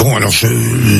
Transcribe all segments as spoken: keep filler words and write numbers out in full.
Bon, alors je,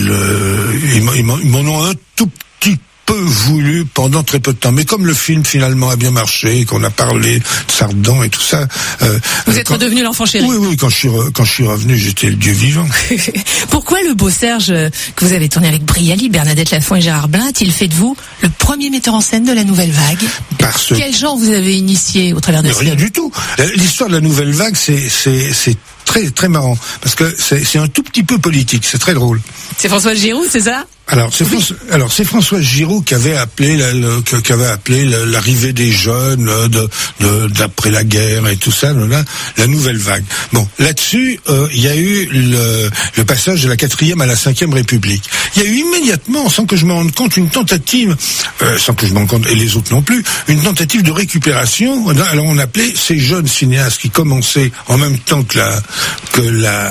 le, ils, m'en, ils m'en ont un tout petit peu voulu pendant très peu de temps, mais comme le film finalement a bien marché, qu'on a parlé de Sardan et tout ça. Euh, vous êtes quand, redevenu l'enfant chéri. Oui, oui. Quand je suis re, quand je suis revenu, j'étais le Dieu vivant. Pourquoi le Beau Serge que vous avez tourné avec Brialy, Bernadette Lafont et Gérard Blin a-t-il fait de vous le premier metteur en scène de la Nouvelle Vague? Parce Quel genre vous avez initié au travers de ce rien du tout. L'histoire de la Nouvelle Vague, c'est c'est c'est très très marrant parce que c'est c'est un tout petit peu politique. C'est très drôle. C'est François Giroud, c'est ça? Alors c'est, François, alors c'est François Giroud qui avait appelé la, le, qui avait appelé la, l'arrivée des jeunes de, de d'après la guerre et tout ça, là, la nouvelle vague. Bon, là-dessus, euh, il y a eu le, le passage de la quatrième à la cinquième République. Il y a eu immédiatement, sans que je me rende compte, une tentative, euh, sans que je me rende compte, et les autres non plus, une tentative de récupération. Alors on appelait ces jeunes cinéastes qui commençaient en même temps que la que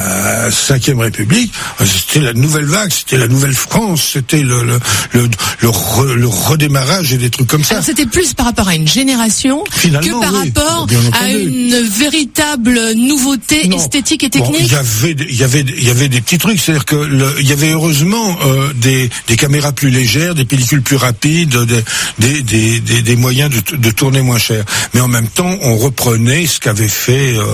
la cinquième République, c'était la nouvelle vague, c'était la nouvelle France. C'était le le le le, re, le redémarrage et des trucs comme ça. Alors c'était plus par rapport à une génération Finalement, que par oui, rapport à une véritable nouveauté non. esthétique et technique. Bon, il y avait il y avait il y avait des petits trucs, c'est-à-dire que le, il y avait heureusement euh, des des caméras plus légères, des pellicules plus rapides, des des des des, des moyens de, de tourner moins cher. Mais en même temps, on reprenait ce qu'avait fait euh,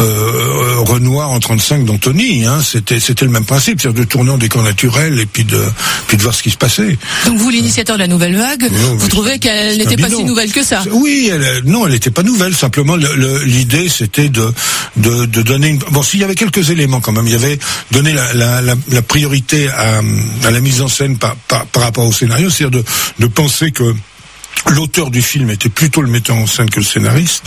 euh, Renoir en trente-cinq d'Antony. Hein, c'était c'était le même principe, c'est-à-dire de tourner en décor naturel et puis de puis de voir ce qui se passait. Donc vous, l'initiateur de la Nouvelle Vague, non, vous trouvez qu'elle n'était pas si nouvelle que ça? Oui, elle, non, elle n'était pas nouvelle. Simplement, le, le, l'idée, c'était de, de, de donner une... Bon, s'il y avait quelques éléments quand même, il y avait donné la, la, la, la priorité à, à la mise en scène par, par, par rapport au scénario, c'est-à-dire de, de penser que l'auteur du film était plutôt le metteur en scène que le scénariste.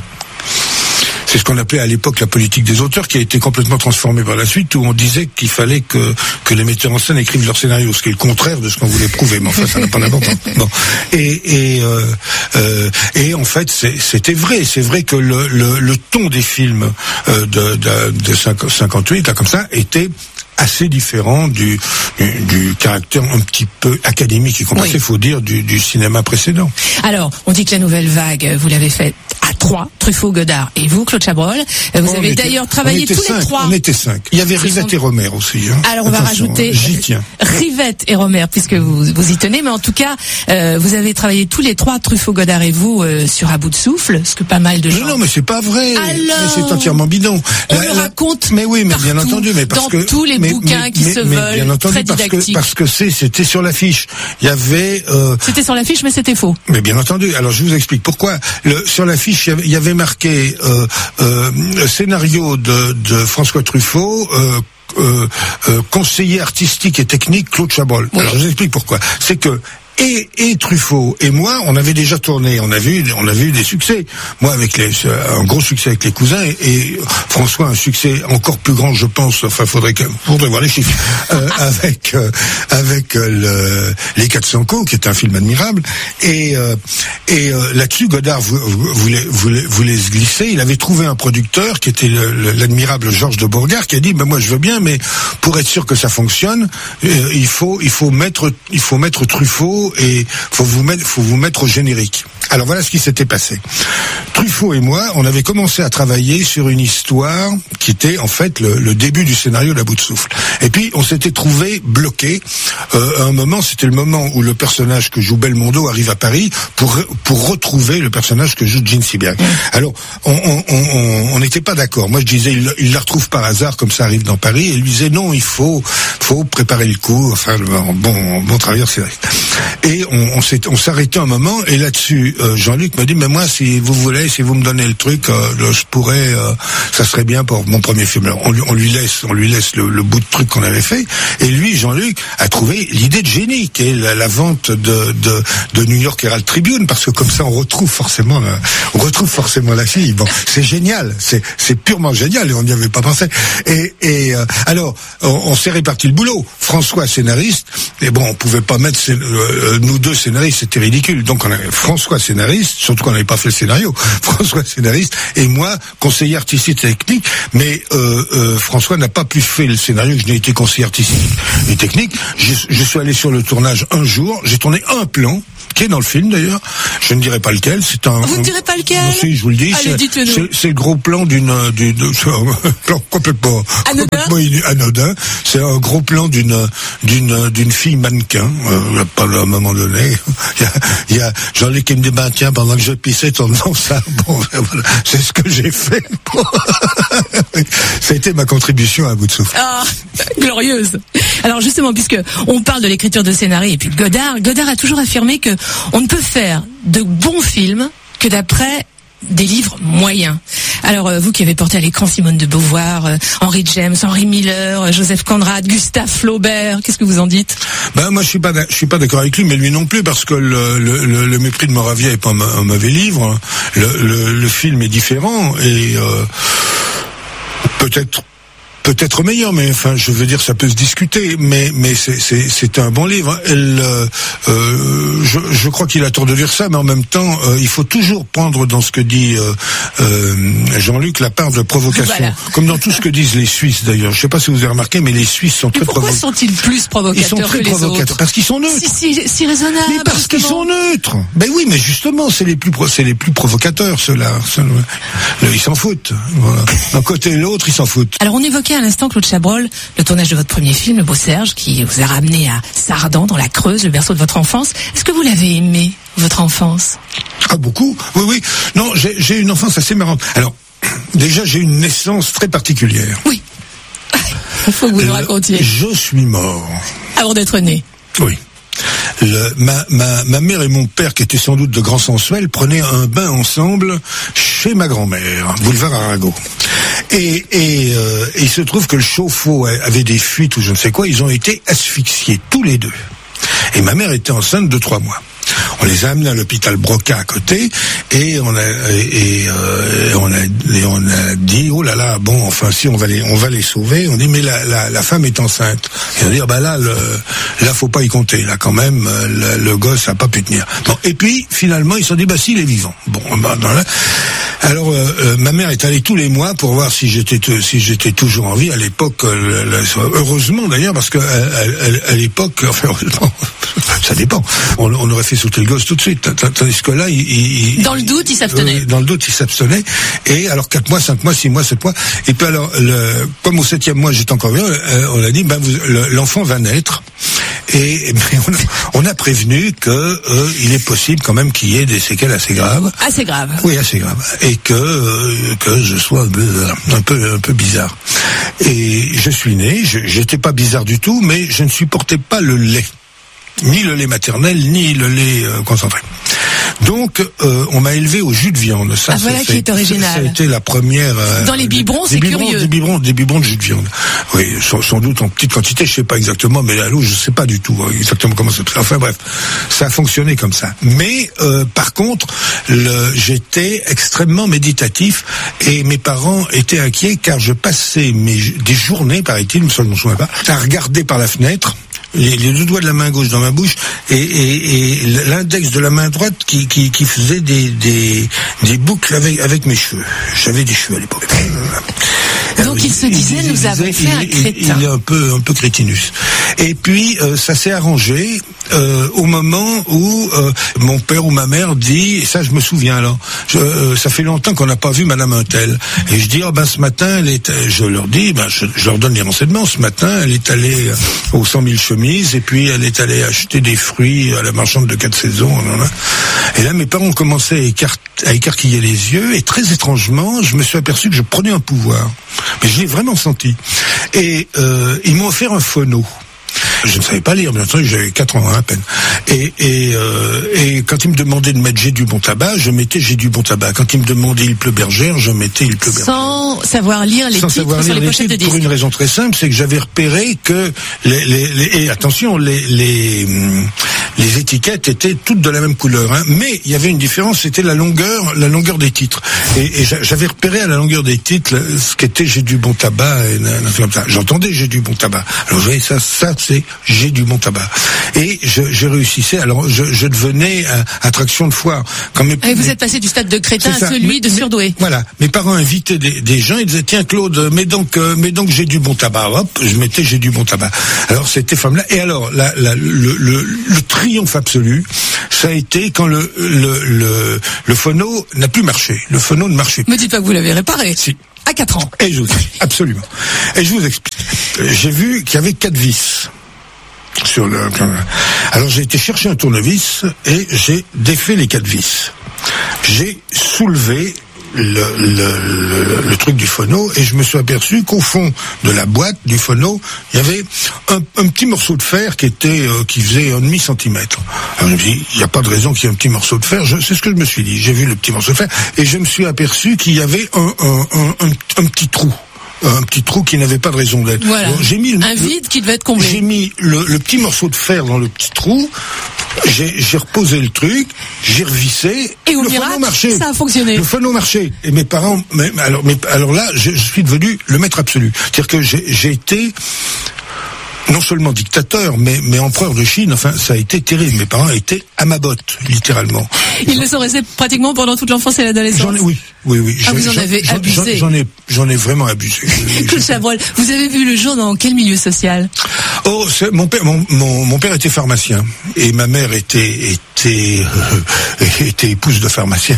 C'est ce qu'on appelait à l'époque la politique des auteurs, qui a été complètement transformée par la suite, où on disait qu'il fallait que que les metteurs en scène écrivent leur scénario, ce qui est le contraire de ce qu'on voulait prouver. Mais enfin, ça n'a pas d'importance. Bon, et et euh, euh, et en fait, c'est, c'était vrai. C'est vrai que le le, le ton des films euh, de de, de cinquante-huit, là comme ça, était assez différent du, du, du caractère un petit peu académique et complexe, il oui. faut dire, du, du cinéma précédent. Alors, on dit que la Nouvelle Vague, vous l'avez faite à trois, Truffaut, Godard et vous, Claude Chabrol. Vous oh, avez était, d'ailleurs travaillé tous cinq, les trois. On était cinq. Il y avait Rivette sont... et Romer aussi. Hein. Alors, on Attention, va rajouter hein, j'y tiens. Rivette et Romer, puisque vous, vous y tenez, mais en tout cas, euh, vous avez travaillé tous les trois, Truffaut, Godard et vous, euh, sur À bout de souffle, ce que pas mal de gens... Non, non, mais c'est pas vrai. Alors, mais c'est entièrement bidon. On la, le la... raconte mais oui, mais partout, bien entendu, mais parce dans que... tous les mais, bouquins mais, qui mais, se mais, veulent, bien entendu, très parce didactiques. que, parce que c'est, c'était sur l'affiche. Il y avait... Euh... C'était sur l'affiche, mais c'était faux. Mais bien entendu. Alors, je vous explique pourquoi. Le, sur l'affiche, il y avait marqué euh, euh, le scénario de, de François Truffaut... Euh, Euh, euh, conseiller artistique et technique Claude Chabrol. Oui. Alors je vous explique pourquoi. C'est que et, et Truffaut et moi, on avait déjà tourné, on avait eu, on avait eu des succès. Moi, avec les, un gros succès avec les cousins, et, et François un succès encore plus grand, je pense. Enfin, faudrait que, faudrait voir les chiffres. euh, avec euh, avec euh, le, les quatre cents coups, qui est un film admirable. Et euh, et euh, là-dessus, Godard voulait voulait voulait se glisser. Il avait trouvé un producteur qui était le, le, l'admirable Georges de Bourgard, qui a dit, ben moi je veux bien, mais pour être sûr que ça fonctionne, euh, il faut il faut mettre il faut mettre Truffaut. Et faut vous mettre, faut vous mettre au générique. Alors voilà ce qui s'était passé. Truffaut et moi, on avait commencé à travailler sur une histoire qui était en fait le, le début du scénario d'À bout de souffle. Et puis on s'était trouvé bloqué. Euh, à un moment, c'était le moment où le personnage que joue Belmondo arrive à Paris pour pour retrouver le personnage que joue Gene Seberg. Mmh. Alors on on on n'était pas d'accord. Moi je disais il, il la retrouve par hasard comme ça arrive dans Paris. Et il lui disait non, il faut faut préparer le coup. Enfin bon bon travailleur scénariste. Et on, on, s'est, on s'arrêtait un moment, et là-dessus, euh, Jean-Luc m'a dit, mais moi, si vous voulez, si vous me donnez le truc, euh, je pourrais, euh, ça serait bien pour mon premier film. Alors, on, on lui laisse, on lui laisse le, le bout de truc qu'on avait fait, et lui, Jean-Luc, a trouvé l'idée de génie, qui est la, la vente de, de, de New York Herald Tribune, parce que comme ça, on retrouve forcément, la, on retrouve forcément la fille. Bon, c'est génial, c'est, c'est purement génial, et on n'y avait pas pensé. Et, et euh, alors, on, on s'est réparti le boulot. François, scénariste, et bon, on pouvait pas mettre euh, nous deux scénaristes, c'était ridicule. Donc on avait François scénariste, surtout qu'on n'avait pas fait le scénario. François scénariste et moi conseiller artistique et technique. Mais euh, euh, François n'a pas pu faire le scénario. Je n'ai été conseiller artistique et technique. Je, je suis allé sur le tournage un jour. J'ai tourné un plan. qui est dans le film d'ailleurs. Je ne dirai pas lequel. C'est un. Vous ne direz pas lequel? Non, si, je vous le dis. Allez, c'est, c'est, c'est le gros plan d'une, d'une, d'une un plan complètement, complètement anodin. C'est un gros plan d'une, d'une, d'une fille mannequin. Euh, pas à un moment donné. Il y a, il y a Jean-Luc qui me dit, ben tiens, pendant que je pissais, en faisant ça, bon, voilà, c'est ce que j'ai fait. Ça a été ma contribution à bout de souffle. Ah, glorieuse. Alors justement, puisque on parle de l'écriture de scénario et puis de Godard, Godard a toujours affirmé que on ne peut faire de bons films que d'après des livres moyens. Alors euh, vous qui avez porté à l'écran Simone de Beauvoir, euh, Henry James, Henry Miller, euh, Joseph Conrad, Gustave Flaubert, qu'est-ce que vous en dites? Ben moi je suis pas je suis pas d'accord avec lui, mais lui non plus, parce que le le, le, le Mépris de Moravia est pas un, un mauvais livre. Le, le le film est différent et euh, peut-être peut-être meilleur, mais enfin, je veux dire, ça peut se discuter, mais mais c'est c'est c'est un bon livre. Elle, euh, euh, je je crois qu'il a tort de dire ça, mais en même temps, euh, il faut toujours prendre dans ce que dit euh, euh, Jean-Luc la part de provocation, voilà. Comme dans tout ce que disent les Suisses d'ailleurs. Je sais pas si vous avez remarqué, mais les Suisses sont mais très provocateurs. Pourquoi sont-ils plus provocateurs Ils sont très que provocateurs les autres? Parce qu'ils sont neutres. Si si si raisonnables. Mais parce justement. qu'ils sont neutres. Ben oui, mais justement, c'est les plus c'est les plus provocateurs ceux-là. Ils s'en foutent. Voilà. D'un côté et l'autre, ils s'en foutent. Alors on évoquait à l'instant, Claude Chabrol, le tournage de votre premier film, Le Beau Serge, qui vous a ramené à Sardan, dans la Creuse, le berceau de votre enfance. Est-ce que vous l'avez aimé, votre enfance? Ah, beaucoup. Oui, oui. Non, j'ai, j'ai une enfance assez marrante. Alors, déjà, j'ai une naissance très particulière. Oui. Il faut que vous nous racontiez. Je suis mort. Avant d'être né. Oui. Le, ma, ma, ma mère et mon père, qui étaient sans doute de grands sensuels, prenaient un bain ensemble chez ma grand-mère, boulevard Arago. Et, et euh, il se trouve que le chauffe-eau avait des fuites ou je ne sais quoi, ils ont été asphyxiés, tous les deux. Et ma mère était enceinte de trois mois. On les a amenés à l'hôpital Broca à côté et on a et, et, euh, on a et on a dit oh là là bon enfin si on va les on va les sauver. On dit mais la la, la femme est enceinte. Et on dit ah bah là le là faut pas y compter, là quand même le, le gosse a pas pu tenir. Bon, et puis finalement ils se sont dit bah si il est vivant. Bon bah, dans la... alors euh, euh, ma mère est allée tous les mois pour voir si j'étais si j'étais toujours en vie à l'époque. Euh, la, heureusement d'ailleurs parce que à, à, à l'époque enfin heureusement, ça dépend. On, on aurait fait sauter le gosse tout de suite. Tandis que là, il, il, dans le doute, il s'abstenait. Euh, dans le doute, il s'abstenait. Et alors quatre mois, cinq mois, six mois, sept mois. Et puis alors, le, comme au septième mois, j'étais encore bien, euh, on a dit, ben vous, le, l'enfant va naître. Et, et ben, on, a, on a prévenu que euh, il est possible quand même qu'il y ait des séquelles assez graves. Assez graves. Oui, assez graves. Et que euh, que je sois un peu, un peu un peu bizarre. Et je suis né. Je, j'étais pas bizarre du tout, mais je ne supportais pas le lait. Ni le lait maternel, ni le lait euh, concentré. Donc, euh, on m'a élevé au jus de viande. Ça, ah, voilà ça, qui est original. Ça a été la première. Euh, Dans les biberons, c'est biberons, curieux. Des biberons, des biberons de jus de viande. Oui, sans, sans doute en petite quantité, je sais pas exactement, mais à l'eau, je sais pas du tout exactement comment ça. Enfin bref, ça a fonctionné comme ça. Mais euh, par contre, le, j'étais extrêmement méditatif et mes parents étaient inquiets car je passais mes, des journées, paraît-il, je ne me souviens pas, à regarder par la fenêtre. Les, les deux doigts de la main gauche dans ma bouche et, et, et l'index de la main droite qui, qui, qui faisait des, des, des boucles avec, avec mes cheveux. J'avais des cheveux à l'époque. Donc alors, il se disait, il, nous il avons disait, fait un crétin. Il, il est un peu, un peu crétinus. Et puis, euh, ça s'est arrangé euh, au moment où euh, mon père ou ma mère dit, et ça je me souviens alors, je, euh, ça fait longtemps qu'on n'a pas vu Madame Untel. Et je dis, oh, ben ce matin, elle est, je leur dis, ben je, je leur donne les renseignements. Ce matin, elle est allée aux cent mille chemises et puis elle est allée acheter des fruits à la marchande de quatre saisons. Et là, mes parents ont commencé à, écart, à écarquiller les yeux et très étrangement, je me suis aperçu que je prenais un pouvoir. Mais je l'ai vraiment senti. Et euh, ils m'ont offert un phono. Je ne savais pas lire, bien entendu, j'avais quatre ans hein, à peine. Et, et, euh, et quand ils me demandaient de mettre J'ai du bon tabac, je mettais J'ai du bon tabac. Quand ils me demandaient Il pleut bergère, je mettais Il pleut bergère. Sans savoir lire les Sans titres savoir sur lire les pochettes de disques. Pour une raison très simple, c'est que j'avais repéré que les, les, les et attention, les, les les étiquettes étaient toutes de la même couleur, hein, mais il y avait une différence, c'était la longueur, la longueur des titres. Et, et j'avais repéré à la longueur des titres ce qu'était J'ai du bon tabac et comme ça. J'entendais J'ai du bon tabac. Alors je voyais ça, ça c'est J'ai du bon tabac. Et je, je réussissais. Alors je, je devenais euh, attraction de foire. Quand mes, et vous mes, êtes passé du stade de crétin à celui mais, de surdoué. Voilà. Mes parents invitaient des, des gens. Ils disaient tiens Claude, mets donc, euh, mets donc J'ai du bon tabac. Hop, je mettais J'ai du bon tabac. Alors c'était femme là. Et alors la, la, le, le, le triomphe absolu, ça a été quand le le le, le phono n'a plus marché. Le phono ne marchait plus. Me dites pas que vous l'avez réparé. Si. À quatre ans. Et je vous absolument. Et je vous explique. J'ai vu qu'il y avait quatre vis. Sur le... Alors j'ai été chercher un tournevis et j'ai défait les quatre vis. J'ai soulevé le, le, le, le truc du phono et je me suis aperçu qu'au fond de la boîte du phono, il y avait un, un petit morceau de fer qui était euh, qui faisait un demi centimètre. Alors je me dis, il n'y a pas de raison qu'il y ait un petit morceau de fer. Je, c'est ce que je me suis dit. J'ai vu le petit morceau de fer et je me suis aperçu qu'il y avait un, un, un, un, un petit trou. Un petit trou qui n'avait pas de raison d'être. Voilà. Alors, j'ai mis le, un vide qui devait être comblé. J'ai mis le, le petit morceau de fer dans le petit trou. J'ai, j'ai reposé le truc, j'ai revissé. Et au le miracle, phono marchait. ça a fonctionné. Le phono marchait. Et mes parents, mais, alors, mais, alors là, je, je suis devenu le maître absolu. C'est-à-dire que j'ai, j'ai été non seulement dictateur, mais, mais empereur de Chine. Enfin, ça a été terrible. Mes parents étaient à ma botte, littéralement. Ils le sont restés pratiquement pendant toute l'enfance et l'adolescence. J'en ai, oui, oui, oui. Ah, vous en avez j'en, abusé. J'en, j'en ai, j'en ai vraiment abusé. Claude Chabrol, vous avez vu le jour dans quel milieu social? Oh, c'est, mon père, mon, mon, mon père était pharmacien et ma mère était était euh, était épouse de pharmacien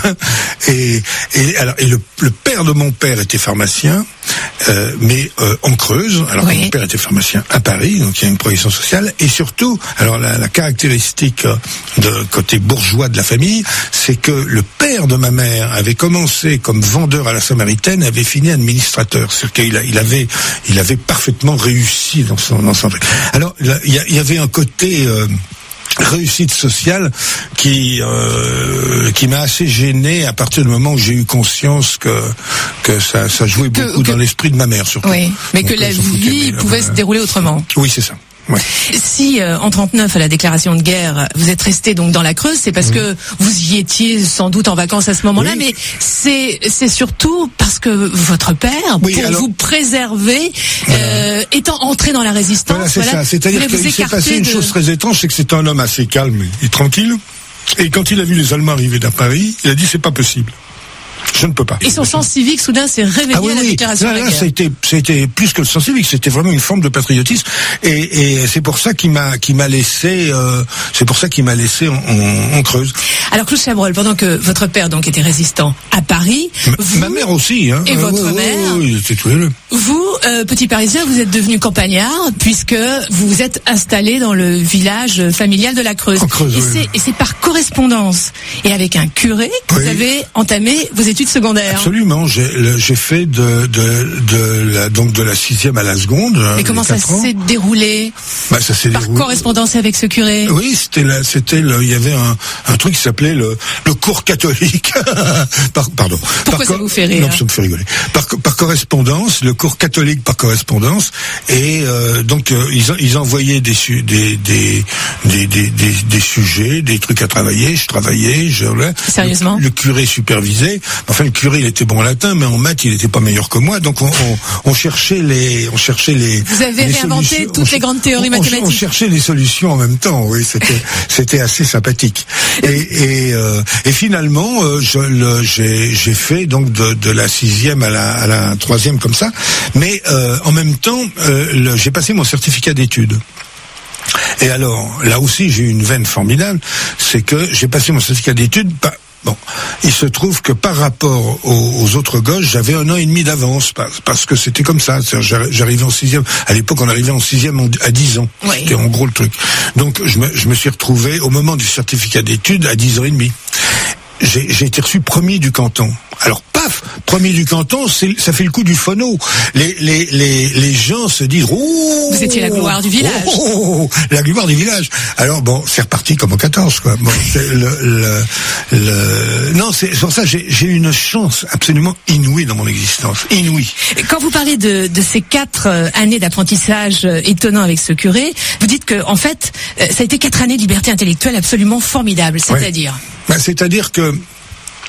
et et alors et le, le père de mon père était pharmacien, euh, mais euh, en Creuse. Alors oui. Mon père était pharmacien à Paris, donc il y a une projection sociale et surtout, alors la, la caractéristique de côté bourgeois de la famille, c'est que le père de ma mère avait commencé comme vendeur à la Samaritaine, avait fini administrateur. C'est-à-dire qu'il a, il avait, il avait parfaitement réussi dans son, dans son truc. Alors, il y, y avait un côté euh, réussite sociale qui euh, qui m'a assez gêné à partir du moment où j'ai eu conscience que que ça, ça jouait que, beaucoup que, dans l'esprit de ma mère surtout. Oui, mais donc, que la vie pouvait se dérouler autrement. Oui, c'est ça. Ouais. Si euh, en trente-neuf à la déclaration de guerre, vous êtes resté donc dans la Creuse, c'est parce oui. que vous y étiez sans doute en vacances à ce moment-là, oui. mais c'est c'est surtout parce que votre père, oui, pour alors... vous préserver, voilà. euh, étant entré dans la résistance, voilà, c'est voilà, ça. C'est-à-dire qu'il s'est passé une de... chose très étrange, c'est que c'est un homme assez calme et tranquille. Et quand il a vu les Allemands arriver à Paris, il a dit c'est pas possible. Je ne peux pas. Et son sens civique, soudain, s'est réveillé ah oui, à la oui. déclaration là, de la là, guerre. C'était, c'était plus que le sens civique, c'était vraiment une forme de patriotisme. Et, et c'est pour ça qu'il m'a, qu'il m'a laissé, euh, c'est pour ça qu'il m'a laissé en, en, en Creuse. Alors, Claude Chabrol, pendant que votre père donc était résistant à Paris, ma, vous, ma mère aussi, hein. Et euh, votre ouais, mère, ouais, ouais, c'était tous les deux. Vous, euh, petit Parisien, vous êtes devenu campagnard puisque vous vous êtes installé dans le village familial de la Creuse. En Creuse, et, oui. c'est, et c'est par correspondance et avec un curé que oui. vous avez entamé vos études secondaires. Absolument, j'ai, le, j'ai fait de, de, de la, donc de la sixième à la seconde. Mais comment ça ans. s'est déroulé? Bah, ça s'est par déroulé. correspondance avec ce curé? Oui, c'était là, c'était le, il y avait un, un truc qui s'appelait le, le cours catholique. par, pardon. Pourquoi par ça co- vous fait rire? Non, ça me fait rigoler. Par, par correspondance, le cours catholique par correspondance, et euh, donc euh, ils, ils envoyaient des, su- des, des, des, des, des, des sujets, des trucs à travailler. Je travaillais, je Sérieusement? Le, le curé supervisait. Enfin, le curé il était bon en latin, mais en maths il était pas meilleur que moi. Donc on, on, on cherchait les, on cherchait les. Vous avez les réinventé solutions. toutes on, les grandes théories on, mathématiques. On cherchait les solutions en même temps. Oui, c'était, c'était assez sympathique. Et, et, euh, et finalement, euh, je, le, j'ai, j'ai fait donc de, de la sixième à la, à la troisième comme ça. Mais euh, en même temps, euh, le, j'ai passé mon certificat d'études. Et alors, là aussi, j'ai eu une veine formidable, c'est que j'ai passé mon certificat d'études. Bah, bon, il se trouve que par rapport aux, aux autres gosses, j'avais un an et demi d'avance, parce, parce que c'était comme ça. J'arrivais en sixième. À l'époque, on arrivait en sixième à dix ans. Oui. C'était en gros le truc. Donc, je me, je me suis retrouvé au moment du certificat d'études à dix ans et demi. J'ai, j'ai été reçu premier du canton. Alors, paf, premier du canton, c'est, ça fait le coup du phono. Les, les, les, les gens se disent, oh! Vous étiez la gloire du village. Oh, oh, oh, la gloire du village. Alors, bon, c'est reparti comme en quatorze, quoi. Bon, c'est le, le, le, non, c'est, sur ça, j'ai, j'ai eu une chance absolument inouïe dans mon existence. Inouïe. Quand vous parlez de, de ces quatre années d'apprentissage étonnant avec ce curé, vous dites que, en fait, ça a été quatre années de liberté intellectuelle absolument formidables. C'est-à-dire? Ouais. Ben, c'est-à-dire que,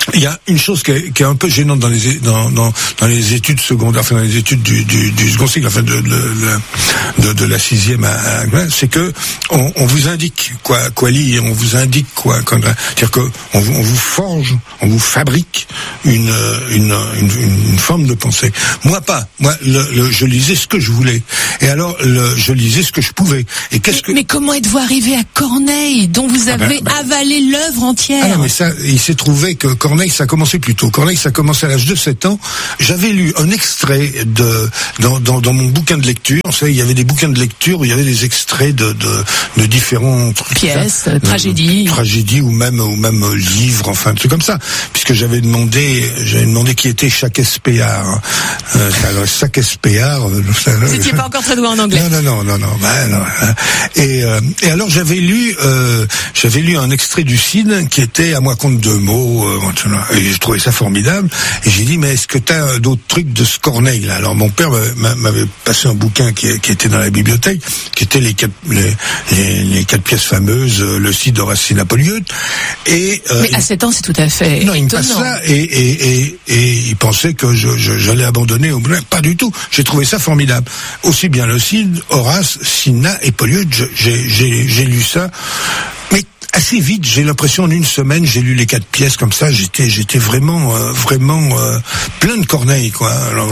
il y a une chose qui est, qui est un peu gênante dans les dans dans, dans les études secondaires, enfin dans les études du du, du second cycle, enfin de de, de, de la sixième, à, à, c'est que on, on vous indique quoi quoi lire, on vous indique quoi, quoi c'est-à-dire que on, on vous forge, on vous fabrique une une, une une forme de pensée. Moi pas, moi le, le, je lisais ce que je voulais, et alors le, je lisais ce que je pouvais. Et qu'est-ce mais, que mais comment êtes-vous arrivé à Corneille, dont vous avez ah ben, ben, avalé l'œuvre entière? Ah non, mais ça, il s'est trouvé que Corneille, ça a commencé plus tôt. Corneille, ça a commencé à l'âge de sept ans. J'avais lu un extrait de dans, dans, dans mon bouquin de lecture. Vous savez, il y avait des bouquins de lecture où il y avait des extraits de, de, de différents trucs, pièces, euh, tragédies, euh, tragédies ou même ou même euh, livres, enfin, un truc comme ça. Puisque j'avais demandé, j'avais demandé qui était chaque Espéard. Euh, alors, chaque Espéard. Euh, Vous n'étiez pas encore très doué en anglais. Non, non, non, non, non. Bah, non hein. Et, euh, et alors j'avais lu, euh, j'avais lu un extrait du Cid qui était à moi compte deux mots. Euh, et j'ai trouvé ça formidable, et j'ai dit mais est-ce que t'as d'autres trucs de ce Corneille là? Alors mon père m'avait passé un bouquin qui, qui était dans la bibliothèque, qui était les quatre les, les, les quatre pièces fameuses, le Cid, Horace, Napoléon. Et euh, mais à sept ans c'est tout à fait non, il me passe ça et, et, et, et il pensait que je, je, j'allais abandonner au bout. Pas du tout. J'ai trouvé ça formidable. Aussi bien le Cid, Horace, Cinna et Polyeucte. J'ai, j'ai, j'ai lu ça. Mais assez vite, j'ai l'impression en une semaine, j'ai lu les quatre pièces comme ça. J'étais, j'étais vraiment, euh, vraiment euh, plein de Corneille, quoi. Alors,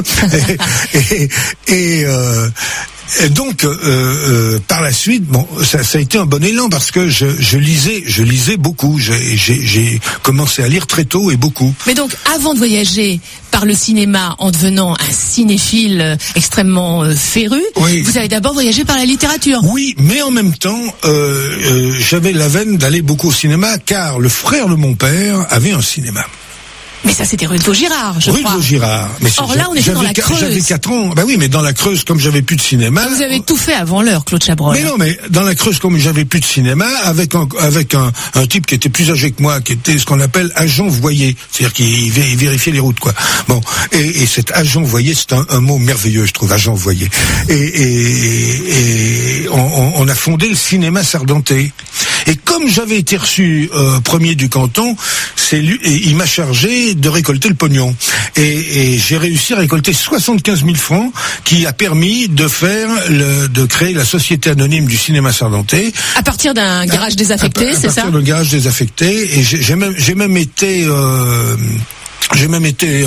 et et, et, euh, et donc, euh, euh, par la suite, bon, ça, ça a été un bon élan parce que je, je lisais, je lisais beaucoup. J'ai, j'ai, j'ai commencé à lire très tôt et beaucoup. Mais donc, avant de voyager par le cinéma en devenant un cinéphile extrêmement euh, féru, oui. Vous avez d'abord voyagé par la littérature. Oui, mais en même temps, euh, euh, j'avais la veine d'aller beaucoup au cinéma car le frère de mon père avait un cinéma. Mais ça, c'était rue de Vaugirard, je rue crois. Rue de Vaugirard. Mais Or là, on était dans la Creuse. J'avais quatre ans. Bah oui, mais dans la Creuse, comme j'avais plus de cinéma. Vous avez tout fait avant l'heure, Claude Chabrol. Mais non, mais dans la Creuse, comme j'avais plus de cinéma, avec un, avec un, un type qui était plus âgé que moi, qui était ce qu'on appelle agent voyer. C'est-à-dire qu'il vérifiait les routes, quoi. Bon. Et, et cet agent voyer, c'est un, un mot merveilleux, je trouve, agent voyer. Et, et, et on, on a fondé le cinéma Sardentais. Et comme j'avais été reçu euh, premier du canton, c'est lui, et il m'a chargé de récolter le pognon. Et, et j'ai réussi à récolter soixante-quinze mille francs, qui a permis de faire, le, de créer la société anonyme du cinéma Sardentais. À partir d'un garage désaffecté, à, à c'est ça? À partir d'un garage désaffecté. Et j'ai, j'ai même, j'ai même été. Euh, J'ai même été euh,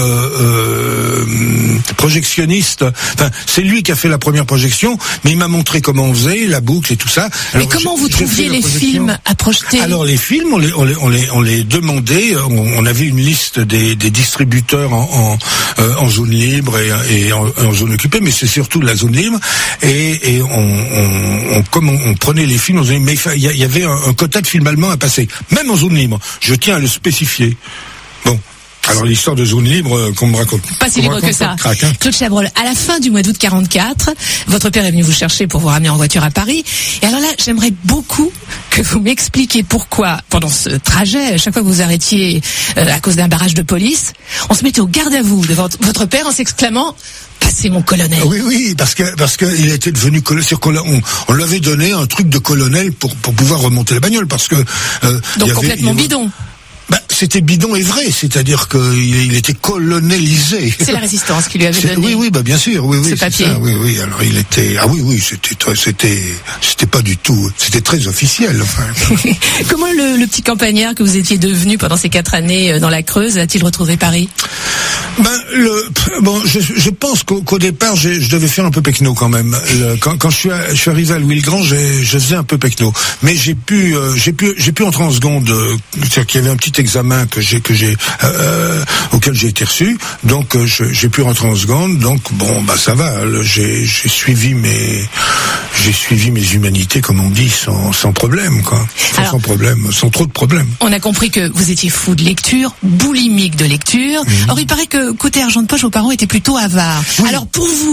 euh, projectionniste. Enfin, c'est lui qui a fait la première projection, mais il m'a montré comment on faisait, la boucle et tout ça. Alors, mais comment vous trouviez les films à projeter? Alors les films, on les, on les, on les, on les demandait. On, on avait une liste des, des distributeurs en, en, euh, en zone libre et, et en, en zone occupée, mais c'est surtout de la zone libre. Et, et on, on, on, comme on, on prenait les films, on disait, mais il y, y avait un, un quota de films allemands à passer, même en zone libre. Je tiens à le spécifier. Bon. Alors l'histoire de zone libre euh, qu'on me raconte. Pas si libre que ça. Craque, hein. Claude Chabrol, à la fin du mois d'août quarante-quatre, votre père est venu vous chercher pour vous ramener en voiture à Paris. Et alors là, j'aimerais beaucoup que vous m'expliquiez pourquoi, pendant ce trajet, à chaque fois que vous arrêtiez euh, à cause d'un barrage de police, on se mettait au garde à vous de votre, votre père en s'exclamant « Passez mon colonel ». Oui, oui, parce que parce que il était devenu colonel. On, on lui avait donné un truc de colonel pour pour pouvoir remonter la bagnole, parce que euh, donc il y avait, complètement il y avait, bidon. Bah, c'était bidon et vrai, c'est-à-dire qu'il il était colonelisé. C'est la résistance qui lui avait donné. Oui, oui, bah bien sûr, oui, oui. Ce papier. Ça, oui, oui. Alors il était, ah oui, oui, c'était, c'était, c'était pas du tout, c'était très officiel. Enfin. Comment le, le petit campagnard que vous étiez devenu pendant ces quatre années dans la Creuse a-t-il retrouvé Paris? Ben le, bon, je, je pense qu'au, qu'au départ, j'ai, je devais faire un peu pecno quand même. Le, quand, quand je suis, je suis arrivé à Louis-le-Grand, j'ai, je faisais un peu pecno, mais j'ai pu, euh, j'ai pu, j'ai pu entrer en seconde. Euh, c'est-à-dire qu'il y avait un petit examen que j'ai que j'ai euh, auquel j'ai été reçu, donc euh, je, j'ai pu rentrer en seconde, donc bon bah ça va, là, j'ai j'ai suivi mes j'ai suivi mes humanités comme on dit sans sans problème quoi, sans, Alors, sans problème, sans trop de problèmes. On a compris que vous étiez fou de lecture, boulimique de lecture. Mmh. Or il paraît que côté argent de poche, vos parents étaient plutôt avares. Oui. Alors pour vous,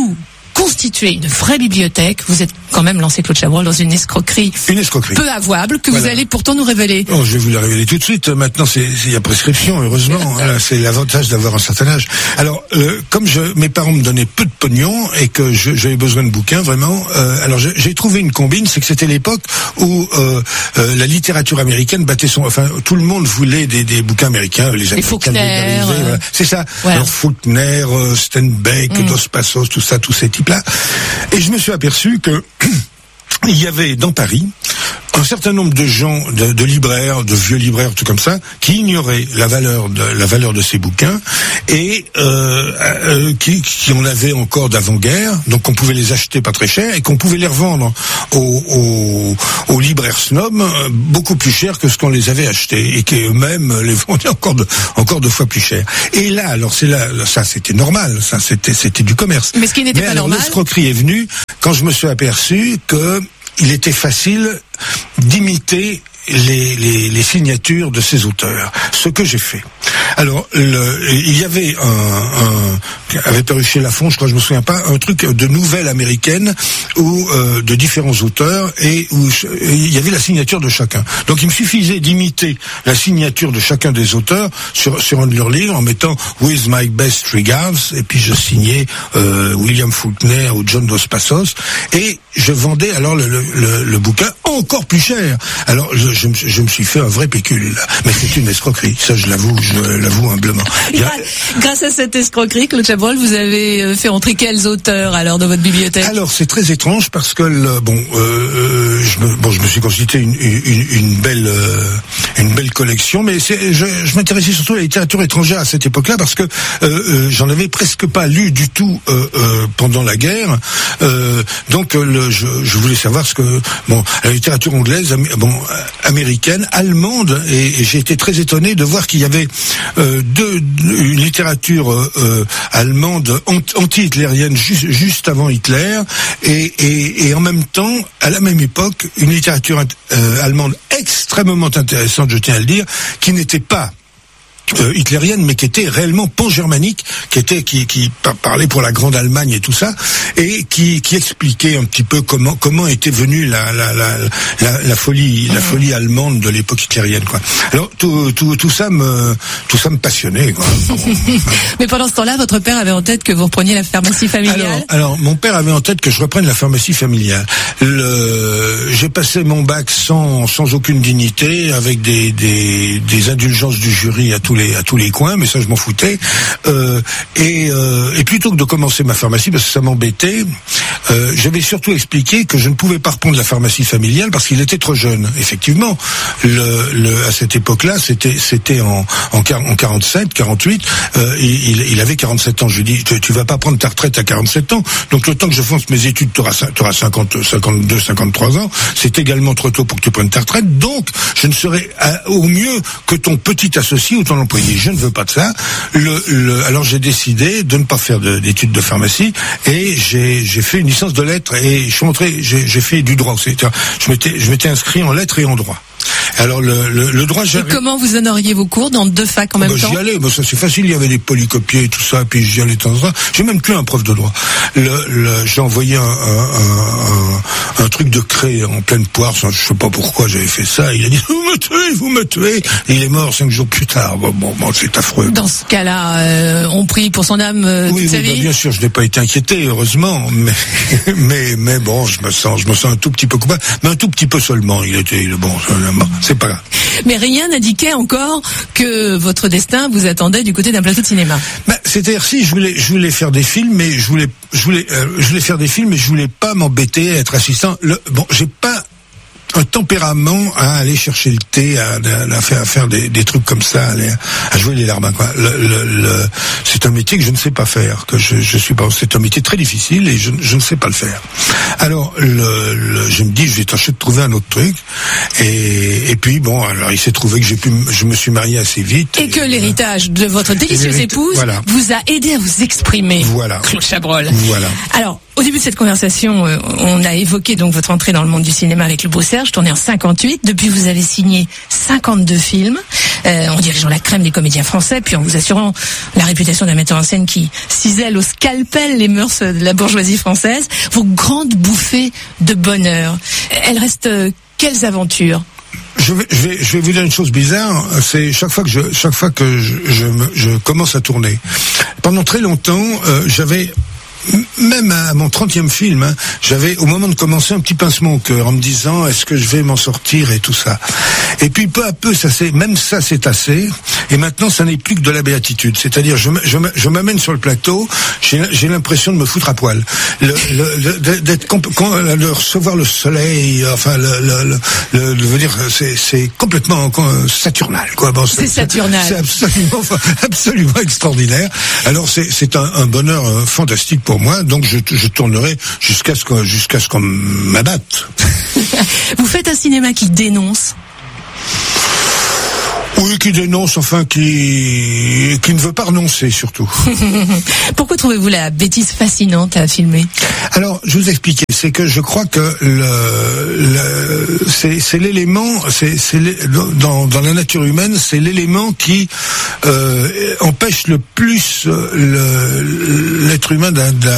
constituer une vraie bibliothèque. Vous êtes quand même lancé, Claude Chabrol, dans une escroquerie, une escroquerie peu avouable que voilà. vous allez pourtant nous révéler. Oh, je vais vous la révéler tout de suite. Maintenant, c'est il y a prescription, heureusement. Voilà, c'est l'avantage d'avoir un certain âge. Alors, euh, comme je, mes parents me donnaient peu de pognon et que je, j'avais besoin de bouquins, vraiment. Euh, alors, j'ai, j'ai trouvé une combine, c'est que c'était l'époque où euh, euh, la littérature américaine battait son. Enfin, tout le monde voulait des, des bouquins américains, les Américains Faulkner, euh... voilà. C'est ça. Voilà. Alors, Faulkner, euh, Steinbeck, mm. Dos Passos, tout ça, tous ces types-là. Et je me suis aperçu que il y avait dans Paris un certain nombre de gens, de, de libraires, de vieux libraires, tout comme ça, qui ignoraient la valeur de la valeur de ces bouquins et euh, euh, qui, qui en avaient encore d'avant-guerre, donc on pouvait les acheter pas très cher et qu'on pouvait les revendre aux, aux, aux libraires snobs beaucoup plus cher que ce qu'on les avait achetés et qu'eux-mêmes les vendaient encore de, encore deux fois plus cher. Et là, alors c'est là, ça c'était normal, ça c'était c'était du commerce. Mais ce qui n'était Mais pas alors, normal. L'escroquerie est venue quand je me suis aperçu que il était facile d'imiter les, les, les signatures de ces auteurs, ce que j'ai fait. Alors, le, il y avait un, un avait paru chez Lafon, je crois, je me souviens pas, un truc de nouvelles américaines où euh, de différents auteurs et où il y avait la signature de chacun. Donc, il me suffisait d'imiter la signature de chacun des auteurs sur sur un de leurs livres en mettant With My Best Regards et puis je signais euh, William Faulkner ou John Dos Passos et je vendais alors le, le, le, le bouquin encore plus cher. Alors, je, je, je me suis fait un vrai pécule, mais c'est une escroquerie, ça je l'avoue, je l'avoue humblement. Grâce à cette escroquerie, Claude Chabrol, vous avez fait entrer quels auteurs alors dans votre bibliothèque? Alors c'est très étrange parce que le, bon, euh, je me, bon, je me suis constitué une, une, une belle, euh, une belle collection, mais c'est, je, je m'intéressais surtout à la littérature étrangère à cette époque-là parce que euh, euh, j'en avais presque pas lu du tout euh, euh, pendant la guerre. Euh, donc le, je, je voulais savoir ce que bon, la littérature anglaise, am, bon, américaine, allemande, et, et j'ai été très étonné de voir qu'il y avait euh, deux, une littérature euh, allemande anti-hitlérienne juste, juste avant Hitler, et, et, et en même temps, à la même époque, une littérature euh, allemande extrêmement intéressante, je tiens à le dire, qui n'était pas Euh, hitlérienne, mais qui était réellement pan-germanique, qui était qui, qui parlait pour la grande Allemagne et tout ça, et qui, qui expliquait un petit peu comment comment était venue la la la la, la folie la folie allemande de l'époque hitlérienne, quoi. Alors tout tout tout ça me tout ça me passionnait, quoi. Mais pendant ce temps-là, votre père avait en tête que vous repreniez la pharmacie familiale. Alors, alors mon père avait en tête que je reprenne la pharmacie familiale. Le, j'ai passé mon bac sans sans aucune dignité, avec des des des indulgences du jury à tous les à tous les coins, mais ça je m'en foutais. Euh, et, euh, et plutôt que de commencer ma pharmacie, parce que ça m'embêtait, euh, j'avais surtout expliqué que je ne pouvais pas reprendre la pharmacie familiale parce qu'il était trop jeune. Effectivement, le, le, à cette époque-là, c'était c'était en en, en quarante-sept, quarante-huit, euh, il, il avait quarante-sept ans. Je lui dis, tu, tu vas pas prendre ta retraite à quarante-sept ans, donc le temps que je fasse mes études, tu auras, auras cinquante, cinquante-deux, cinquante-trois ans. C'est également trop tôt pour que tu prennes ta retraite, donc je ne serai à, au mieux que ton petit associé ou ton employé. Je ne veux pas de ça. Le, le, alors j'ai décidé de ne pas faire de, d'études de pharmacie et j'ai, j'ai fait une licence de lettres et je suis montré, j'ai, j'ai fait du droit. C'est-à-dire, je m'étais, je m'étais inscrit en lettres et en droit. Alors le, le, le droit, j'avais... Et comment vous donneriez vos cours dans deux facs en même bah, temps? J'y allais, bah, ça c'est facile, il y avait des polycopiés et tout ça, puis j'y allais de temps en temps. J'ai même tué un prof de droit. Le, le, j'ai envoyé un, un, un, un truc de craie en pleine poire, je sais pas pourquoi j'avais fait ça, il a dit « vous me tuez, vous me tuez !» Et il est mort cinq jours plus tard. Bon, bon, bon c'est affreux. Dans ce cas-là, euh, on prie pour son âme euh, oui, toute oui, sa vie. Bah, bien sûr, je n'ai pas été inquiété, heureusement, mais, mais, mais bon, je me sens, je me sens un tout petit peu coupable, mais un tout petit peu seulement, il était, bon, c'est pas grave. Mais rien n'indiquait encore que votre destin vous attendait du côté d'un plateau de cinéma. Bah, c'est-à-dire si je voulais, je voulais faire des films, mais je voulais, je voulais, euh, je voulais faire des films, mais je voulais pas m'embêter à être assistant. Le, bon, j'ai pas un tempérament à aller chercher le thé, à, à, à faire, à faire des, des trucs comme ça, à, aller, à jouer les larbins, quoi. Le, le, le, c'est un métier que je ne sais pas faire, que je, je suis pas. C'est un métier très difficile et je, je ne sais pas le faire. Alors, le, le, je me dis, je vais tâcher de trouver un autre truc. Et, et puis bon, alors il s'est trouvé que j'ai pu, je me suis marié assez vite. Et, et que l'héritage de votre délicieuse épouse voilà. vous a aidé à vous exprimer. Voilà. Claude Chabrol. Voilà. Alors. Au début de cette conversation, euh, on a évoqué donc votre entrée dans le monde du cinéma avec Le Beau Serge, tourné en cinquante-huit. Depuis, vous avez signé cinquante-deux films. euh, en dirigeant la crème des comédiens français, puis en vous assurant la réputation d'un metteur en scène qui cisèle au scalpel les mœurs de la bourgeoisie française. Vos grandes bouffées de bonheur, elles restent euh, quelles aventures? Je vais, je vais, je vais vous dire une chose bizarre. C'est chaque fois que je, chaque fois que je, je, me, je commence à tourner. Pendant très longtemps, euh, j'avais, même à mon trentième film, hein, j'avais au moment de commencer un petit pincement au cœur en me disant est-ce que je vais m'en sortir et tout ça. Et puis peu à peu, ça c'est, même ça c'est assez. Et maintenant, ça n'est plus que de la béatitude. C'est-à-dire, je, je, je m'amène sur le plateau, j'ai, j'ai l'impression de me foutre à poil, le, le, le, d'être comp- de recevoir le soleil. Enfin, le, le, le, le veut dire, c'est, c'est complètement saturnal, quoi. Bon, c'est, c'est saturnal. C'est absolument, absolument extraordinaire. Alors, c'est, c'est un, un bonheur fantastique pour moi. Donc, je, je tournerai jusqu'à ce que, jusqu'à ce qu'on m'abatte. Vous faites un cinéma qui dénonce. Oui, qui dénonce, enfin, qui qui ne veut pas renoncer, surtout. Pourquoi trouvez-vous la bêtise fascinante à filmer? Alors, je vous explique. C'est que je crois que le, le c'est, c'est l'élément, c'est, c'est dans, dans la nature humaine, c'est l'élément qui euh, empêche le plus le, l'être humain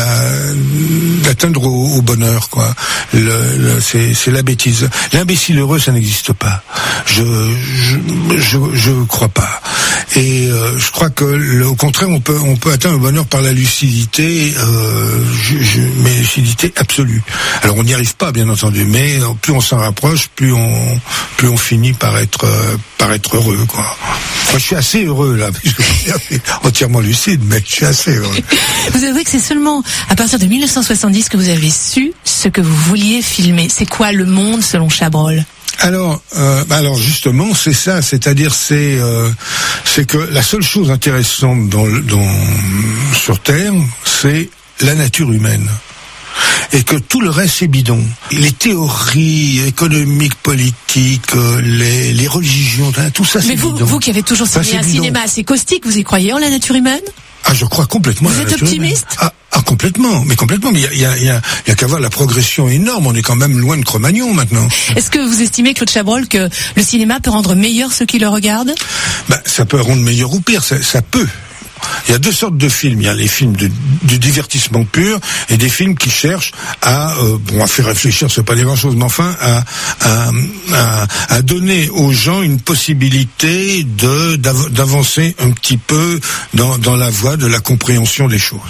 d'atteindre au, au bonheur, quoi. Le, le, c'est, c'est la bêtise. L'imbécile heureux, ça n'existe pas. Je, je, je Je crois pas. Et euh, je crois que, le, au contraire, on peut on peut atteindre le bonheur par la lucidité, euh, je, je, mais lucidité absolue. Alors on n'y arrive pas, bien entendu, mais plus on s'en rapproche, plus on plus on finit par être euh, par être heureux, quoi. Moi, je suis assez heureux là, puisque je suis entièrement lucide, mais je suis assez heureux. Vous avouez que c'est seulement à partir de mille neuf cent soixante-dix que vous avez su ce que vous vouliez filmer. C'est quoi le monde selon Chabrol? Alors, euh, alors justement, c'est ça, c'est-à-dire c'est euh, c'est que la seule chose intéressante dans, dans sur Terre, c'est la nature humaine. Et que tout le reste c'est bidon. Les théories économiques, politiques, les, les religions, tout ça c'est Mais vous, bidon. vous qui avez toujours signé un bidon. Cinéma assez caustique, vous y croyez en la nature humaine? Ah, je crois complètement. Vous à la êtes optimiste? Ah, ah, complètement, mais complètement. Mais il y a, il y a, il y a, il y a qu'à voir la progression énorme. On est quand même loin de Cro-Magnon maintenant. Est-ce que vous estimez, Claude Chabrol, que le cinéma peut rendre meilleur ceux qui le regardent? Bah, ça peut rendre meilleur ou pire. Ça, ça peut. Il y a deux sortes de films. Il y a les films de, du divertissement pur et des films qui cherchent à, euh, bon, à faire réfléchir, c'est pas des grand-chose, mais enfin, à, à, à, à donner aux gens une possibilité de d'av- d'avancer un petit peu dans, dans la voie de la compréhension des choses.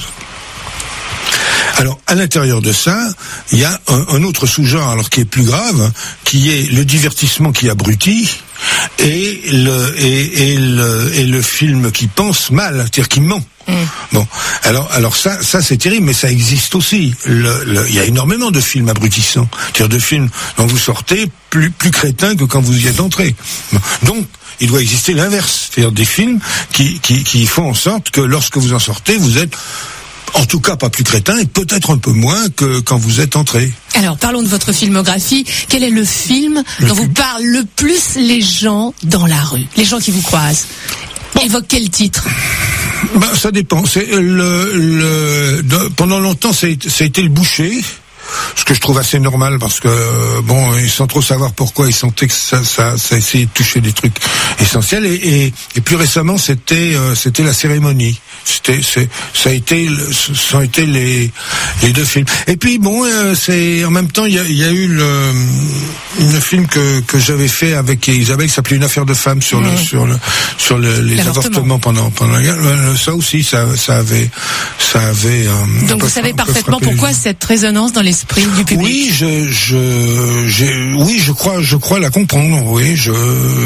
Alors, à l'intérieur de ça, il y a un, un autre sous-genre, alors qui est plus grave, qui est le divertissement qui abrutit, et le et, et le et le film qui pense mal, c'est-à-dire qui ment. Mmh. Bon, alors alors ça ça c'est terrible, mais ça existe aussi. Le, le, il y a énormément de films abrutissants, c'est-à-dire de films dont vous sortez plus plus crétins que quand vous y êtes entré. Bon. Donc il doit exister l'inverse, c'est-à-dire des films qui qui qui font en sorte que lorsque vous en sortez, vous êtes en tout cas pas plus crétin et peut-être un peu moins que quand vous êtes entré. Alors parlons de votre filmographie. Quel est le film le dont film. vous parlent le plus les gens dans la rue, les gens qui vous croisent? Bon. Évoque quel titre? Ben, ça dépend. C'est le, le de, pendant longtemps, ça a, ça a été Le Boucher. Ce que je trouve assez normal parce que bon, sans trop savoir pourquoi, ils sentaient que ça, ça, ça essayait de toucher des trucs essentiels. Et, et, et plus récemment, c'était, euh, c'était La Cérémonie. C'était, c'est, ça a été, ça a été les, les deux films. Et puis bon, euh, c'est en même temps, il y a, il y a eu le, le film que que j'avais fait avec Isabelle qui s'appelait Une affaire de femme sur mmh. le sur le sur le, les avortements pendant pendant la guerre. Ça aussi, ça, ça avait, ça avait. Euh, Donc vous savez parfaitement pourquoi cette résonance dans les du public. Oui, je, je, j'ai, oui, je crois, je crois la comprendre. Oui, je,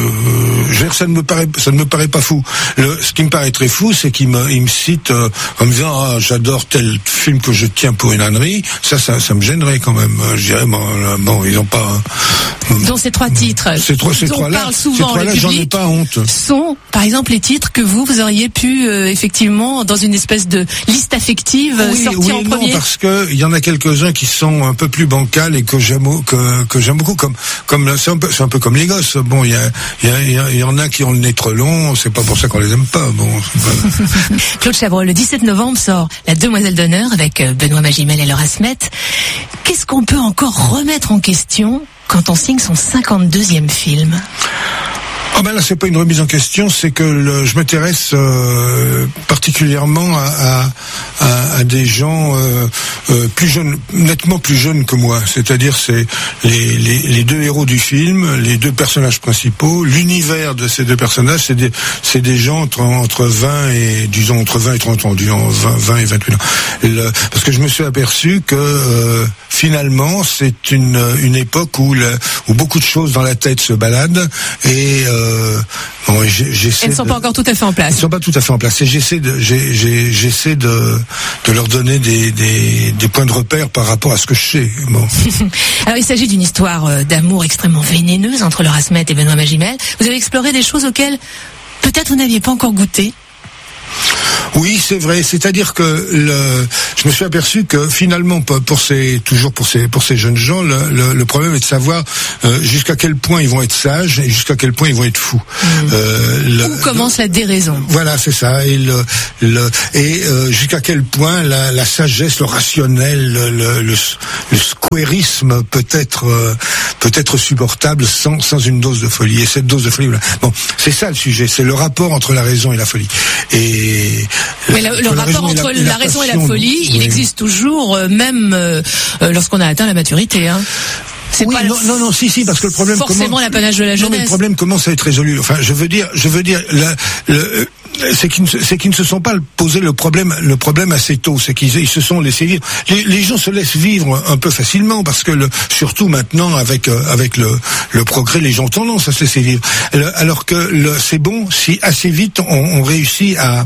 je ça ne me paraît, ça ne me paraît pas fou. Le, ce qui me paraît très fou, c'est qu'il me, il me cite euh, en me disant, ah, j'adore tel film que je tiens pour une ânerie. Ça, ça, ça me gênerait quand même. Je dirais, bon, là, bon ils n'ont pas. Euh, Donc ces trois titres. Ces trois, ces trois-là, ces trois-là, j'en ai pas honte. Sont, par exemple, les titres que vous, vous auriez pu euh, effectivement, dans une espèce de liste affective, oui, sortir oui, en non, premier. Parce que il y en a quelques-uns qui sont un peu plus bancal et que j'aime que que j'aime beaucoup, comme comme c'est un peu c'est un peu comme les gosses. Bon, il y a il y a il y en a qui ont le nez trop long, c'est pas pour ça qu'on les aime pas. Bon. Pas... Claude Chabrol, le dix-sept novembre sort La Demoiselle d'honneur avec Benoît Magimel et Laura Smet. Qu'est-ce qu'on peut encore remettre en question quand on signe son cinquante-deuxième film? Ah ben là, c'est pas une remise en question, c'est que le, je m'intéresse euh, particulièrement à, à, à des gens euh, euh, plus jeunes, nettement plus jeunes que moi. C'est-à-dire, c'est les, les, les deux héros du film, les deux personnages principaux, l'univers de ces deux personnages, c'est des, c'est des gens entre, entre vingt et, disons, entre vingt et trente ans, disons, vingt, vingt et vingt-huit ans. Le, parce que je me suis aperçu que euh, finalement, c'est une, une époque où, le, où beaucoup de choses dans la tête se baladent et euh, bon, j'essaie. Elles ne sont de, pas encore tout à fait en place. Elles ne sont pas tout à fait en place. Et j'essaie de, j'ai, j'ai, j'essaie de, de leur donner des, des, des points de repère par rapport à ce que je sais. Bon. Alors, il s'agit d'une histoire d'amour extrêmement vénéneuse entre Laura Smet et Benoît Magimel. Vous avez exploré des choses auxquelles peut-être vous n'aviez pas encore goûté. Oui, c'est vrai. C'est-à-dire que le, je me suis aperçu que finalement, pour ces, toujours pour ces, pour ces jeunes gens, le, le, le problème est de savoir euh, jusqu'à quel point ils vont être sages et jusqu'à quel point ils vont être fous. Mmh. Euh, le, Où commence la déraison. Voilà, c'est ça. Et le, le et euh, jusqu'à quel point la, la sagesse, le rationnel, le, le, le, le squarisme peut être euh, peut être supportable sans sans une dose de folie. Et cette dose de folie, voilà. Bon, c'est ça le sujet. C'est le rapport entre la raison et la folie. Et mais le, le rapport entre la, la, la raison et la folie, oui. Il existe toujours, euh, même euh, lorsqu'on a atteint la maturité. Hein. C'est oui, pas non, non, non, si, si, parce que le problème forcément l'apanage de la jeunesse. Non, mais le problème commence à être résolu. Enfin, je veux dire, je veux dire, la, le, c'est qu'ils ne, c'est qu'ils ne se sont pas posé le problème, le problème assez tôt. C'est qu'ils ils se sont laissés vivre. Les, les gens se laissent vivre un peu facilement parce que le, surtout maintenant avec euh, avec le, le progrès, les gens ont tendance à se laisser vivre. Le, alors que le, c'est bon si assez vite on, on réussit à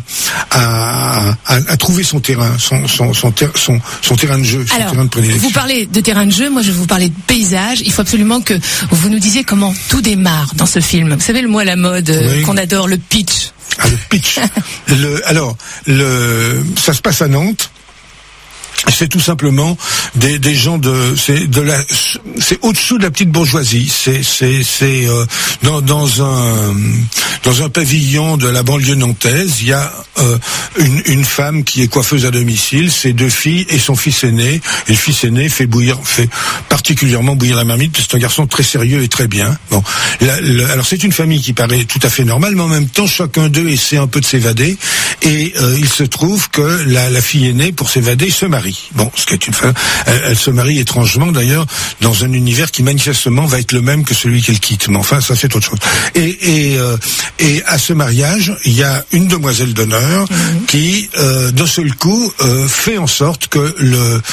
à, à à trouver son terrain, son son son, ter, son, son terrain de jeu, son alors, terrain de prédilection. Vous parlez de terrain de jeu, moi je vais vous parler de paysage. Il faut absolument que vous nous disiez comment tout démarre dans ce film. Vous savez le mot à la mode euh, oui. qu'on adore, le pitch. Ah, le pitch. le, alors, le, ça se passe à Nantes. C'est tout simplement des, des gens de, c'est de la, c'est au-dessous de la petite bourgeoisie. C'est, c'est, c'est euh, dans, dans un, dans un pavillon de la banlieue nantaise, il y a euh, une, une femme qui est coiffeuse à domicile, ses deux filles et son fils aîné. Et le fils aîné fait bouillir, fait particulièrement bouillir la marmite. C'est un garçon très sérieux et très bien. Bon, la, la, alors c'est une famille qui paraît tout à fait normale, mais en même temps chacun d'eux essaie un peu de s'évader. Et euh, il se trouve que la, la fille aînée, pour s'évader, se marie. Bon, ce qui est une femme, elle, elle se marie étrangement d'ailleurs dans un univers qui manifestement va être le même que celui qu'elle quitte. Mais enfin, ça c'est autre chose. Et et euh, et à ce mariage, il y a une demoiselle d'honneur mmh. qui, euh, d'un seul coup, euh, fait en sorte que le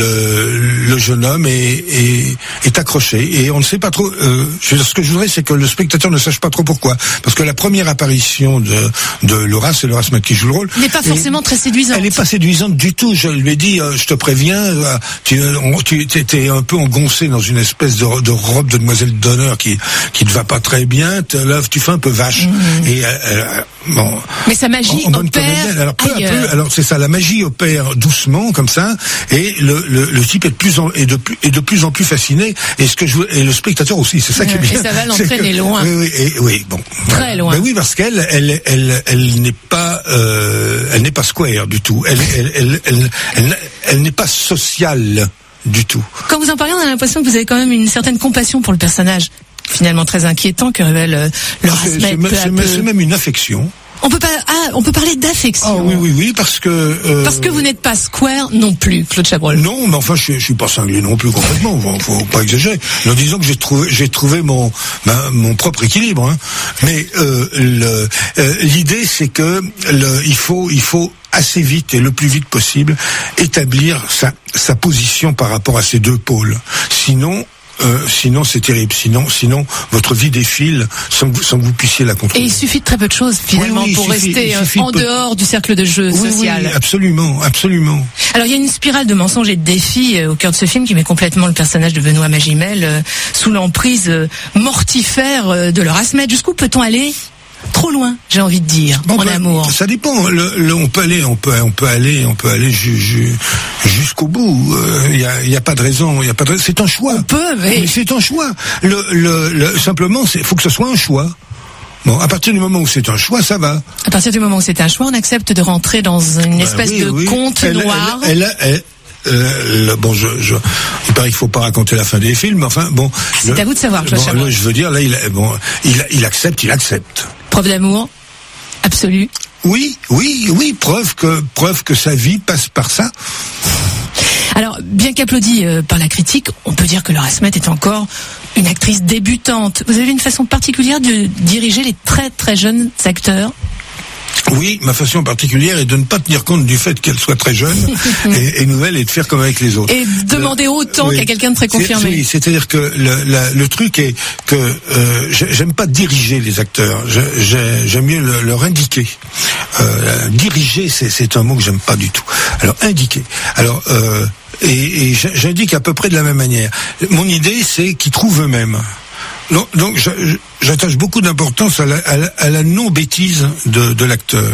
le le jeune homme est est, est accroché. Et on ne sait pas trop. Euh, je veux dire, ce que je voudrais, c'est que le spectateur ne sache pas trop pourquoi. Parce que la première apparition de de Laura, c'est Laura Smet qui joue le rôle. N'est pas forcément très séduisante. Elle n'est pas séduisante du tout. Je lui ai dit. Euh, je te préviens, tu, tu étais un peu engoncé dans une espèce de, de robe de demoiselle d'honneur qui qui ne va pas très bien. Là, tu fais un peu vache. Mmh. Et euh, bon. Mais sa magie en, en opère. Alors peu ailleurs. à peu, alors c'est ça, la magie opère doucement comme ça, et le, le, le type est de plus en est de plus est de plus en plus fasciné. Et ce que je et le spectateur aussi, c'est ça qui est bien. Et ça va l'entraîner loin. Oui, oui, et, oui, bon. Très voilà. loin. Ben oui, parce qu'elle, elle, elle, elle n'est pas, euh, elle n'est pas square du tout. Elle, elle, elle, elle, elle, elle n'est pas sociale du tout. Quand vous en parlez, on a l'impression que vous avez quand même une certaine compassion pour le personnage, finalement très inquiétant que révèle euh, Laura Smet. C'est, c'est, c'est, c'est même une affection. On peut pas, ah, on peut parler d'affection. Ah oui, oui, oui, parce que euh, parce que vous n'êtes pas square non plus, Claude Chabrol. Non, mais enfin, je, je suis pas cinglé non plus complètement. faut, faut pas exagérer. En disant que j'ai trouvé, j'ai trouvé mon, ma, mon propre équilibre. Hein. Mais euh, le, euh, l'idée, c'est que le, il faut, il faut assez vite et le plus vite possible établir sa, sa position par rapport à ces deux pôles. Sinon. Euh, sinon c'est terrible. Sinon, sinon votre vie défile sans que vous, sans que vous puissiez la contrôler. Et il suffit de très peu de choses finalement oui, oui, pour suffit, rester en dehors du cercle de jeu oui, social. Oui, absolument, absolument. Alors il y a une spirale de mensonges et de défis euh, au cœur de ce film qui met complètement le personnage de Benoît Magimel euh, sous l'emprise euh, mortifère euh, de Laura Smet. Jusqu'où peut-on aller? Trop loin, j'ai envie de dire, bon, en ben, amour. Ça dépend. Le, le, on peut aller, on peut, on peut aller, on peut aller ju, ju, jusqu'au bout. Il euh, y a, y a pas de raison. Il y a pas de. C'est un choix. On peut, mais, mais c'est un choix. Le, le, le simplement, c'est, faut que ce soit un choix. Bon, à partir du moment où c'est un choix, ça va. À partir du moment où c'est un choix, on accepte de rentrer dans une espèce bah, oui, de oui. conte elle, noir. Elle, elle, elle, euh, le, bon, je, je, il paraît qu'il faut pas raconter la fin des films, enfin bon. C'est le, à vous de savoir, bon, là, je veux dire, là, il, bon, il, il accepte, il accepte. Preuve d'amour absolue. Oui, oui, oui, preuve que, preuve que sa vie passe par ça. Alors, bien qu'applaudie euh, par la critique, on peut dire que Laura Smet est encore une actrice débutante. Vous avez une façon particulière de diriger les très très jeunes acteurs? Oui, ma façon particulière est de ne pas tenir compte du fait qu'elle soit très jeune et, et nouvelle et de faire comme avec les autres. Et demander le, autant oui, qu'à quelqu'un de très confirmé. Oui, c'est-à-dire que le, la, le truc est que euh, j'aime pas diriger les acteurs, j'aime mieux le, leur indiquer. Euh, diriger, c'est un mot que j'aime pas du tout. Alors, indiquer. Alors, euh, et, et j'indique à peu près de la même manière. Mon idée, c'est qu'ils trouvent eux-mêmes. Donc, donc j'attache beaucoup d'importance à la, à la, à la non-bêtise de, de l'acteur.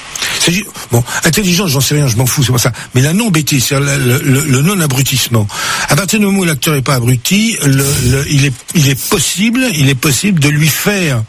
Bon, intelligence, j'en sais rien, je m'en fous, c'est pas ça. Mais la non-bêtise, c'est-à-dire le, le, le non-abrutissement. À partir du moment où l'acteur n'est pas abruti, le, le, il est, il est possible, il est possible de lui faire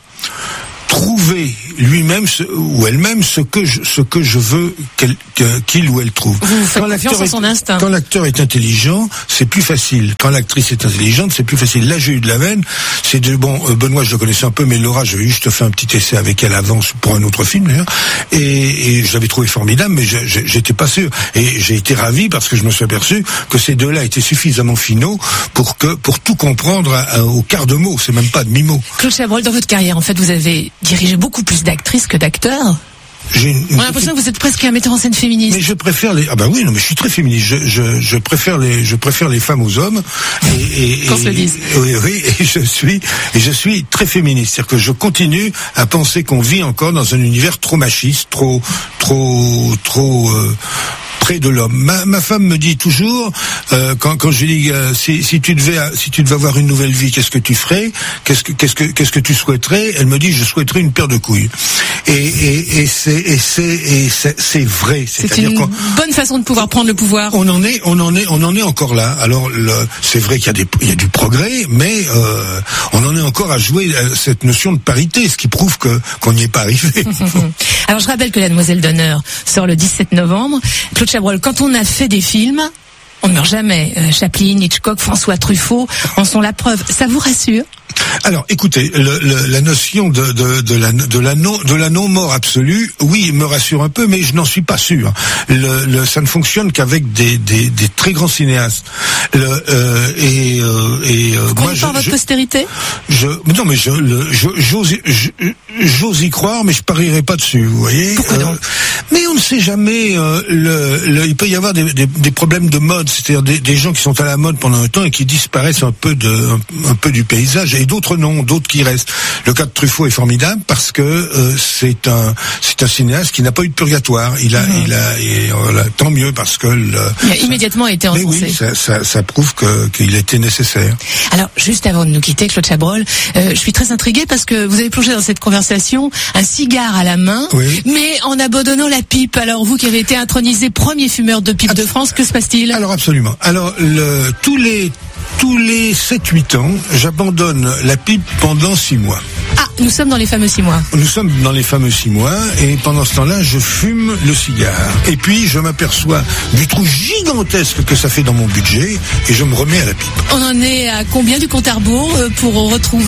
trouver lui-même ce, ou elle-même ce que je, ce que je veux qu'elle, qu'il ou elle trouve. Vous faites confiance en son instinct. Quand l'acteur est intelligent, c'est plus facile. Quand l'actrice est intelligente, c'est plus facile. Là, j'ai eu de la veine. C'est de, bon, euh, Benoît, je le connaissais un peu, mais Laura, j'avais juste fait un petit essai avec elle avant pour un autre film, d'ailleurs. Et, et je l'avais trouvé formidable, mais je, je, j'étais pas sûr. Et j'ai été ravi parce que je me suis aperçu que ces deux-là étaient suffisamment finaux pour que, pour tout comprendre à, à, au quart de mot. C'est même pas demi-mot. Claude Chabrol, dans votre carrière, en fait, vous avez dirigé beaucoup plus d'actrices que d'acteurs. J'ai une, On a l'impression que vous êtes presque un metteur en scène féministe. Mais je préfère les. Ah ben oui, non, mais je suis très féministe. Je, je, je préfère les, je préfère les femmes aux hommes. Et, et, Qu'on se le dise. Oui, oui, et je suis, et je suis très féministe. C'est-à-dire que je continue à penser qu'on vit encore dans un univers trop machiste, trop, trop, trop. Euh, près de l'homme. Ma, ma femme me dit toujours, euh, quand, quand je lui dis euh, si, si tu devais, si tu devais avoir une nouvelle vie, qu'est-ce que tu ferais? Qu'est-ce que, qu'est-ce que, qu'est-ce que tu souhaiterais? Elle me dit, je souhaiterais une paire de couilles. Et, et, et c'est, et c'est, et c'est, c'est vrai. C'est une bonne façon de pouvoir prendre le pouvoir. On en est, on en est, on en est encore là. Alors, le, c'est vrai qu'il y a des, il y a du progrès, mais euh, on en est encore à jouer à cette notion de parité, ce qui prouve que qu'on n'y est pas arrivé. Alors, je rappelle que La Demoiselle d'honneur sort le dix-sept novembre. Claude Chabrol, quand on a fait des films, on ne meurt jamais. Euh, Chaplin, Hitchcock, François Truffaut en sont la preuve. Ça vous rassure ? Alors, écoutez, le, le, la notion de, de, de, la, de, la non, de la non-mort absolue, oui, me rassure un peu, mais je n'en suis pas sûr. Le, le, ça ne fonctionne qu'avec des, des, des très grands cinéastes. Le, euh, et euh, et euh, moi, je, par votre je, postérité je, non, mais je, le, je, j'ose, je, j'ose y croire, mais je parierai pas dessus. Vous voyez. Pourquoi donc euh, Mais on ne sait jamais. Euh, le, le, il peut y avoir des, des, des problèmes de mode, c'est-à-dire des, des gens qui sont à la mode pendant un temps et qui disparaissent un peu de, un, un peu du paysage. Et d'autres non, d'autres qui restent. Le cas de Truffaut est formidable parce que euh, c'est un c'est un cinéaste qui n'a pas eu de purgatoire. Il a mmh. il a et, voilà, tant mieux parce que le, il a immédiatement ça, été encensé. Mais oui, ça, ça, ça prouve que qu'il était nécessaire. Alors juste avant de nous quitter, Claude Chabrol, euh, je suis très intriguée parce que vous avez plongé dans cette conversation un cigare à la main, oui. mais en abandonnant la pipe. Alors vous qui avez été intronisé premier fumeur de pipe Abs- de France, que se passe-t-il ? Alors absolument. Alors le, tous les Tous les sept huit ans, j'abandonne la pipe pendant six mois. Ah, nous sommes dans les fameux six mois. Nous sommes dans les fameux six mois, et pendant ce temps-là, je fume le cigare. Et puis, je m'aperçois du trou gigantesque que ça fait dans mon budget, et je me remets à la pipe. On en est à combien du compte à rebours pour retrouver